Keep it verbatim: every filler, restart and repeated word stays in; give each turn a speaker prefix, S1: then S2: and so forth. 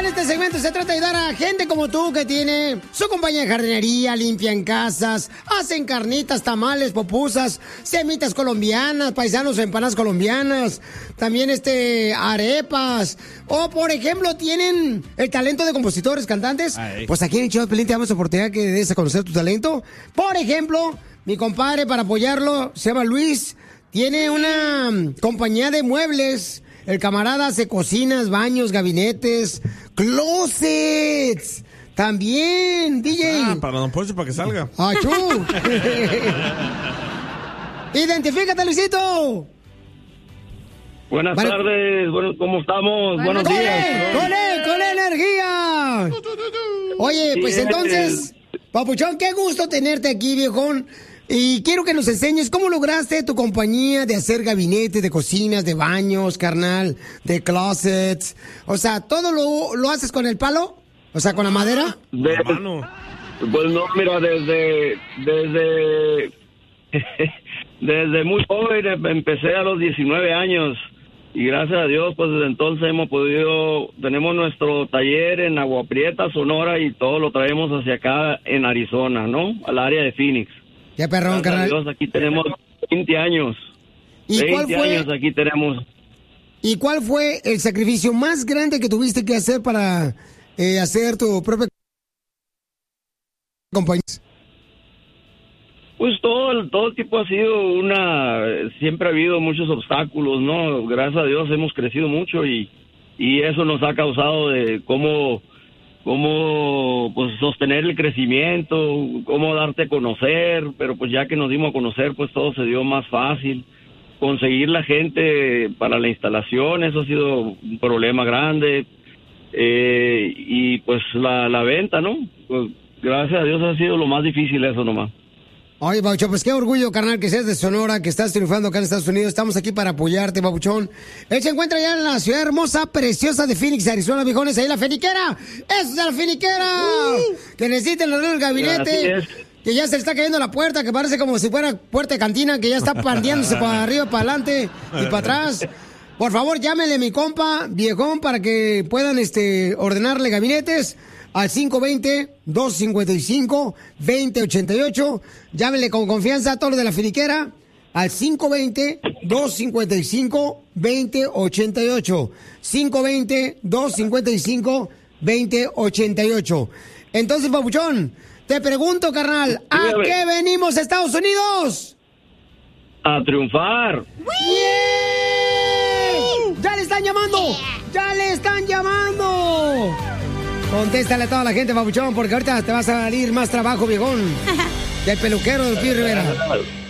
S1: en este segmento se trata de ayudar a gente como tú que tiene su compañía de jardinería, limpian casas, hacen carnitas, tamales, pupusas, semitas colombianas, paisanos o empanadas colombianas, también este arepas, o por ejemplo tienen el talento de compositores, cantantes. Ay. Pues aquí en el show de Pelín te damos la oportunidad que des a conocer tu talento. Por ejemplo, mi compadre, para apoyarlo, se llama Luis, tiene una compañía de muebles. El camarada hace cocinas, baños, gabinetes, closets. También, D J.
S2: Ah, para Don Poncho, para que salga.
S1: ¡Achú! ¡Identifícate, Luisito!
S3: Buenas
S1: vale.
S3: tardes, bueno, ¿cómo estamos? Vale. Buenos
S1: ¡Con
S3: días.
S1: él, con él, con energía! Oye, pues entonces, Papuchón, qué gusto tenerte aquí, viejón. Y quiero que nos enseñes cómo lograste tu compañía de hacer gabinetes, de cocinas, de baños, carnal, de closets. O sea, ¿todo lo, lo haces con el palo? O sea, ¿con la madera?
S3: De, pues no, mira, desde... Desde... desde muy joven empecé a los diecinueve años. Y gracias a Dios, pues desde entonces hemos podido... Tenemos nuestro taller en Agua Prieta, Sonora, y todo lo traemos hacia acá en Arizona, ¿no? Al área de Phoenix.
S1: Qué perrón, carnal.
S3: Dios, aquí tenemos veinte años.
S1: ¿Y
S3: veinte
S1: cuál fue,
S3: años aquí tenemos.
S1: ¿Y cuál fue el sacrificio más grande que tuviste que hacer para eh, hacer tu propia compañía?
S3: Pues todo el, todo el tipo ha sido una... Siempre ha habido muchos obstáculos, ¿no? Gracias a Dios hemos crecido mucho y, y eso nos ha causado de cómo... cómo pues sostener el crecimiento, cómo darte a conocer, pero pues ya que nos dimos a conocer, pues todo se dio más fácil. Conseguir la gente para la instalación, eso ha sido un problema grande. Eh, y pues la, la venta, ¿no? Pues gracias a Dios ha sido lo más difícil eso nomás.
S1: Oye, Pabuchón, pues qué orgullo, carnal, que seas de Sonora, que estás triunfando acá en Estados Unidos. Estamos aquí para apoyarte, Pabuchón. Él se encuentra ya en la ciudad hermosa, preciosa de Phoenix, Arizona, viejones. Ahí la feniquera. ¡Eso es la feniquera! Uh, que necesiten el gabinete. Que ya se le está cayendo la puerta, que parece como si fuera puerta de cantina, que ya está partiéndose para arriba, para adelante y para atrás. Por favor, llámenle a mi compa, viejón, para que puedan este ordenarle gabinetes. Al cinco dos cero, dos cinco cinco, dos cero ocho ocho. Llámenle con confianza a todos los de la finiquera. Al cinco dos cero, dos cinco cinco, dos cero ocho ocho. cinco dos cero, dos cinco cinco, dos cero ocho ocho. Entonces, Papuchón, te pregunto, carnal, ¿a Dígame. qué venimos, Estados Unidos?
S3: A triunfar.
S1: ¡Yeah! ¡Ya le están llamando! ¡Ya le están llamando! Contéstale a toda la gente, Papuchón, porque ahorita te vas a salir más trabajo, viejón. Del peluquero del Pío Rivera.